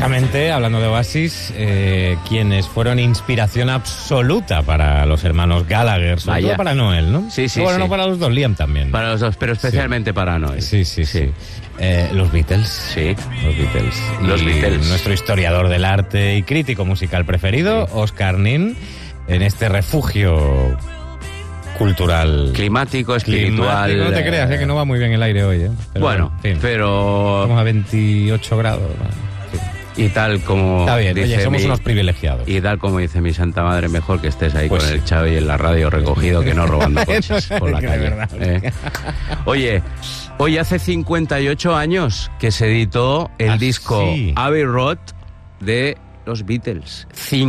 Curiosamente, hablando de Oasis, quienes fueron inspiración absoluta para los hermanos Gallagher, sobre todo para Noel, ¿no? Sí, sí, bueno, sí. no para los dos, Liam también. Para los dos, pero especialmente para Noel. Sí. Los Beatles. Sí. Los Los Beatles. Nuestro historiador del arte y crítico musical preferido, Oscar Nin, en este refugio cultural, climático, espiritual. No te creas, que no va muy bien el aire hoy. Pero bueno, en fin, pero estamos a 28 grados. Y tal como está bien, dice somos unos privilegiados. Y tal como dice mi santa madre, mejor que estés ahí pues con el Xavi en la radio recogido que no robando coches por la calle. Oye, hoy hace 58 años que se editó el disco Abbey Road de los Beatles.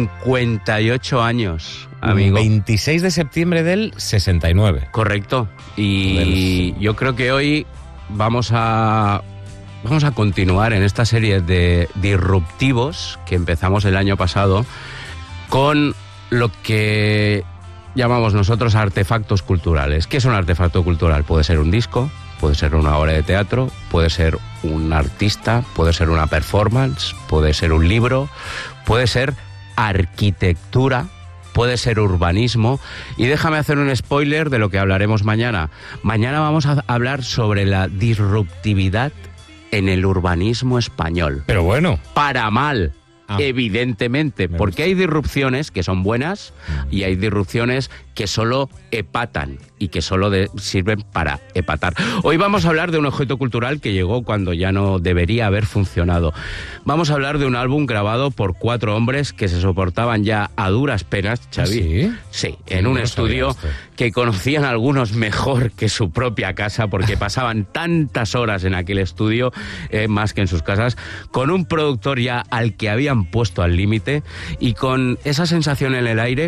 58 años, amigo. 26 de septiembre del 69. Correcto. Y yo creo que hoy vamos a continuar en esta serie de disruptivos que empezamos el año pasado con lo que llamamos nosotros artefactos culturales. ¿Qué es un artefacto cultural? Puede ser un disco, puede ser una obra de teatro, puede ser un artista, puede ser una performance, puede ser un libro, puede ser arquitectura, puede ser urbanismo. Y déjame hacer un spoiler de lo que hablaremos mañana. Mañana vamos a hablar sobre la disruptividad en el urbanismo español. Pero bueno. Para mal. Evidentemente, porque hay disrupciones que son buenas y hay disrupciones que solo epatan y que solo sirven para epatar. Hoy vamos a hablar de un objeto cultural que llegó cuando ya no debería haber funcionado. Vamos a hablar de un álbum grabado por 4 hombres que se soportaban ya a duras penas, Xavi. ¿Sí? Sí, en un estudio que conocían algunos mejor que su propia casa porque pasaban tantas horas en aquel estudio, más que en sus casas, con un productor ya al que habían puesto al límite y con esa sensación en el aire,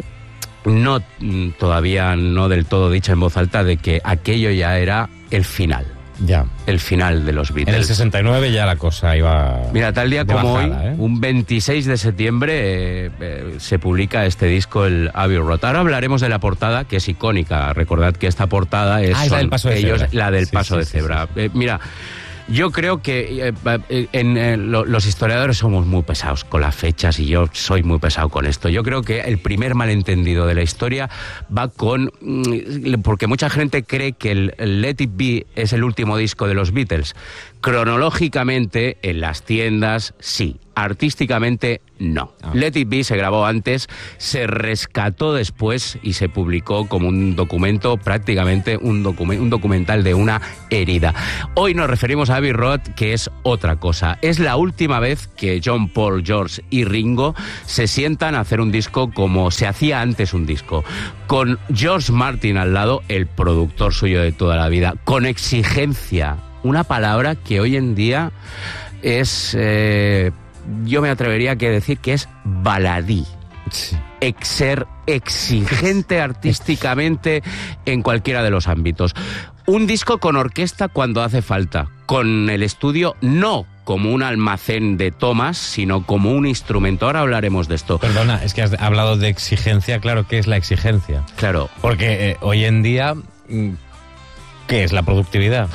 todavía no del todo dicha en voz alta, de que aquello ya era el final. Ya. El final de los Beatles. En el 69 ya la cosa iba... Mira, tal día como bajada, hoy, un 26 de septiembre, se publica este disco, el Abbey Road. Ahora hablaremos de la portada, que es icónica. Recordad que esta portada es la del paso de cebra. La del paso de cebra. Mira... Yo creo que los historiadores somos muy pesados con las fechas y yo soy muy pesado con esto. Yo creo que el primer malentendido de la historia va porque mucha gente cree que el Let It Be es el último disco de los Beatles. Cronológicamente, en las tiendas, sí. Artísticamente, no. Let It Be se grabó antes, se rescató después y se publicó como un documento, prácticamente un documental de una herida. Hoy nos referimos a Abbey Road, que es otra cosa. Es la última vez que John, Paul, George y Ringo se sientan a hacer un disco como se hacía antes un disco. Con George Martin al lado, el productor suyo de toda la vida, con exigencia. Una palabra que hoy en día es... yo me atrevería a decir que es baladí. Sí. Ser exigente artísticamente en cualquiera de los ámbitos. Un disco con orquesta cuando hace falta. Con el estudio no como un almacén de tomas, sino como un instrumento. Ahora hablaremos de esto. Perdona, es que has hablado de exigencia. Claro, ¿qué es la exigencia? Claro. Porque hoy en día, ¿qué es la productividad?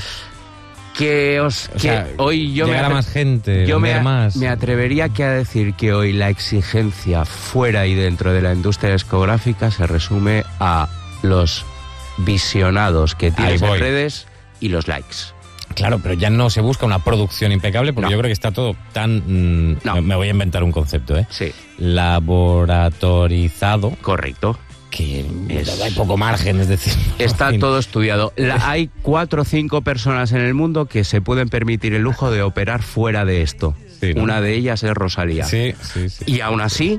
Hoy yo llegar a más gente, me atrevería a decir que hoy la exigencia fuera y dentro de la industria discográfica se resume a los visionados que tienes en redes y los likes. Claro, pero ya no se busca una producción impecable porque yo creo que está todo tan... Me voy a inventar un concepto, Sí. Laboratorizado. Correcto. Que hay poco margen, es decir... Está todo estudiado. Hay 4 o 5 personas en el mundo que se pueden permitir el lujo de operar fuera de esto. Sí, ¿no? Una de ellas es Rosalía. Sí. Y aún así,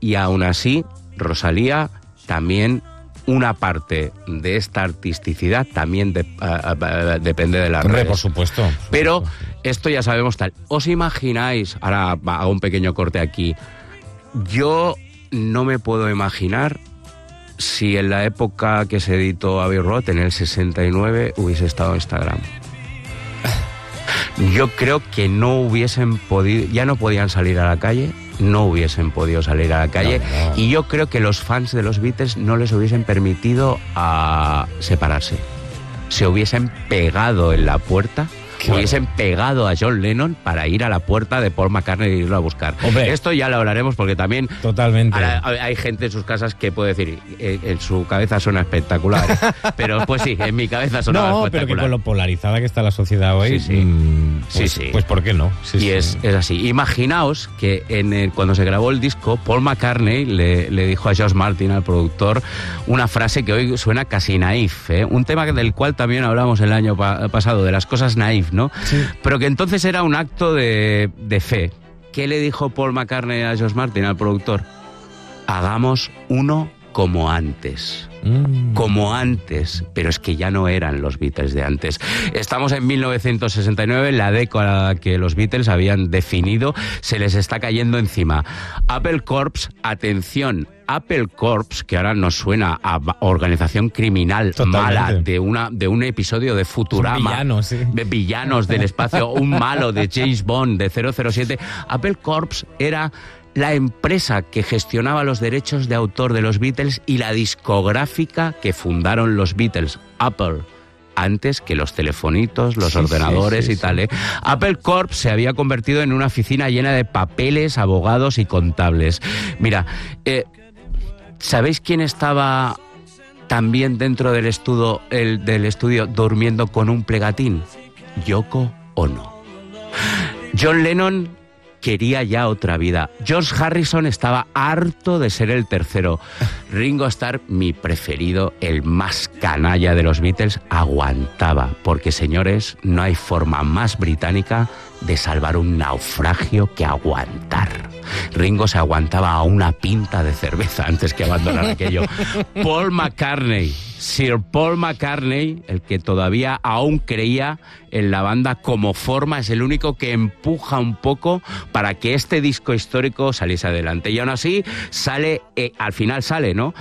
Rosalía también... Una parte de esta artisticidad también depende de las redes. Por supuesto. Pero esto ya sabemos tal. ¿Os imagináis? Ahora hago un pequeño corte aquí. Yo no me puedo imaginar si en la época que se editó Abbey Road, en el 69, hubiese estado Instagram. Yo creo que no hubiesen podido, ya no podían salir a la calle, no hubiesen podido salir a la calle, no. Y yo creo que los fans de los Beatles no les hubiesen permitido a separarse. Se hubiesen pegado en la puerta hubiesen pegado a John Lennon para ir a la puerta de Paul McCartney e irlo a buscar. Hombre, esto ya lo hablaremos porque también totalmente. Hay gente en sus casas que puede decir, en su cabeza suena espectacular, pero pues sí, en mi cabeza suena espectacular. Pero que con lo polarizada que está la sociedad hoy, pues ¿por qué no? Sí, es así. Imaginaos que cuando se grabó el disco, Paul McCartney le dijo a George Martin, al productor, una frase que hoy suena casi naif, ¿eh? Un tema del cual también hablamos el año pasado, de las cosas naif, ¿no? Sí. Pero que entonces era un acto de fe. ¿Qué le dijo Paul McCartney a George Martin, al productor? Hagamos uno como antes. Como antes, pero es que ya no eran los Beatles de antes. Estamos en 1969, la década que los Beatles habían definido se les está cayendo encima. Apple Corps, atención, Apple Corps, que ahora nos suena a organización criminal mala de un episodio de Futurama. Villanos, sí. De villanos del espacio, un malo de James Bond, de 007. Apple Corps era la empresa que gestionaba los derechos de autor de los Beatles y la discográfica que fundaron los Beatles, Apple, antes que los telefonitos, los ordenadores y tal. Apple Corp se había convertido en una oficina llena de papeles, abogados y contables. Mira, ¿sabéis quién estaba también dentro del estudio durmiendo con un plegatín? Yoko Ono. John Lennon quería ya otra vida. George Harrison estaba harto de ser el tercero. Ringo Starr, mi preferido, el más canalla de los Beatles, aguantaba. Porque, señores, no hay forma más británica de salvar un naufragio que aguantar. Ringo se aguantaba a una pinta de cerveza antes que abandonar aquello. Paul McCartney, Sir Paul McCartney, el que todavía aún creía en la banda como forma, es el único que empuja un poco para que este disco histórico saliese adelante. Y aún así sale, al final sale, ¿no?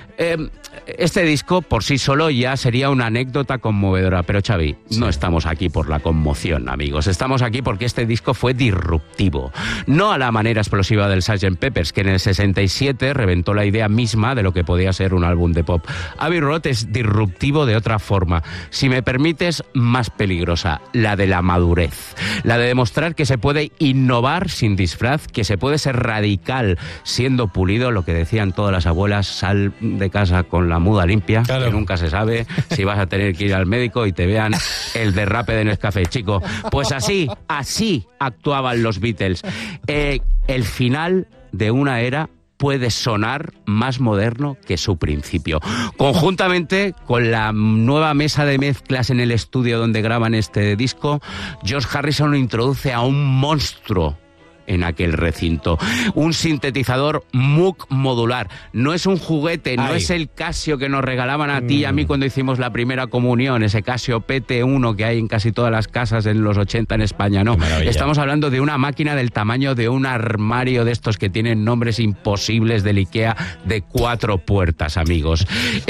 Este disco por sí solo ya sería una anécdota conmovedora, pero Xavi, no estamos aquí por la conmoción, amigos, estamos aquí porque este disco fue disruptivo, no a la manera explosiva del Sgt. Pepper's, que en el 67 reventó la idea misma de lo que podía ser un álbum de pop. Abbey Road es disruptivo de otra forma, si me permites, más peligrosa, la de la madurez, la de demostrar que se puede innovar sin disfraz, que se puede ser radical siendo pulido, lo que decían todas las abuelas, sal de casa con la muda limpia, claro, que nunca se sabe si vas a tener que ir al médico y te vean el derrape de Nescafé, chico. Pues así actuaban los Beatles. El final de una era puede sonar más moderno que su principio. Conjuntamente con la nueva mesa de mezclas en el estudio donde graban este disco, George Harrison introduce a un monstruo en aquel recinto. Un sintetizador Moog modular. No es un juguete, no es el Casio que nos regalaban a ti y a mí cuando hicimos la primera comunión, ese Casio PT1 que hay en casi todas las casas en los 80 en España, no. Estamos hablando de una máquina del tamaño de un armario de estos que tienen nombres imposibles del IKEA, de 4 puertas, amigos.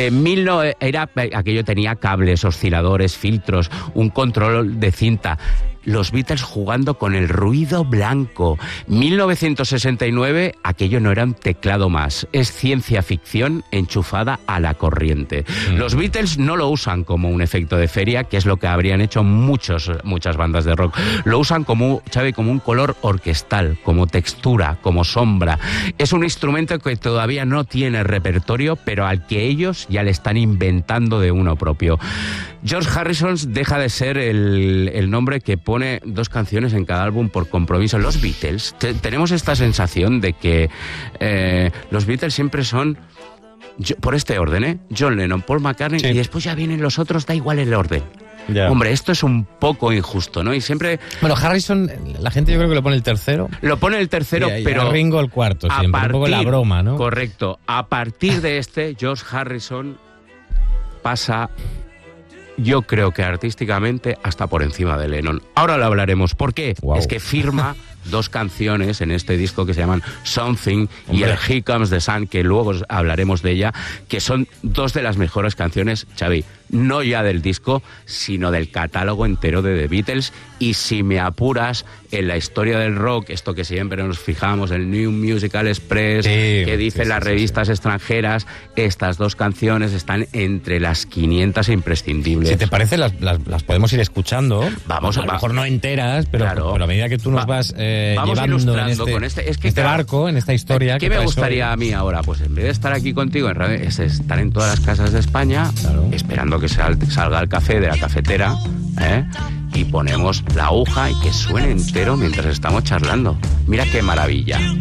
Aquello tenía cables, osciladores, filtros, un control de cinta. Los Beatles jugando con el ruido blanco. 1969, aquello no era un teclado más. Es ciencia ficción enchufada a la corriente. Los Beatles no lo usan como un efecto de feria, que es lo que habrían hecho muchas bandas de rock. Lo usan como un color orquestal, como textura, como sombra. Es un instrumento que todavía no tiene repertorio, pero al que ellos ya le están inventando de uno propio. George Harrison deja de ser el nombre que pone 2 canciones en cada álbum por compromiso. Los Beatles, tenemos esta sensación de que los Beatles siempre son, por este orden, John Lennon, Paul McCartney, y después ya vienen los otros, da igual el orden. Ya. Hombre, esto es un poco injusto, ¿no? Y siempre... Bueno, Harrison, la gente yo creo que lo pone el tercero. Lo pone el tercero, pero... Ringo el cuarto, siempre, un poco la broma, ¿no? Correcto. A partir de George Harrison pasa... Yo creo que artísticamente hasta por encima de Lennon. Ahora lo hablaremos. ¿Por qué? Wow. Es que firma 2 canciones en este disco que se llaman Something y el Here Comes the Sun, que luego hablaremos de ella, que son 2 de las mejores canciones, Xavi, no ya del disco, sino del catálogo entero de The Beatles. Y si me apuras, en la historia del rock, esto que siempre nos fijamos, el New Musical Express, que dicen las revistas extranjeras, estas dos canciones están entre las 500 imprescindibles. Si te parece, las podemos ir escuchando. Vamos, a lo mejor no enteras, pero a medida que tú nos vas vamos llevando en con este barco, en esta historia. ¿Qué me gustaría a mí ahora? Pues en vez de estar aquí contigo en radio, es estar en todas las casas de España, esperando que salga el café de la cafetera, y ponemos la aguja y que suene entero mientras estamos charlando. Mira qué maravilla.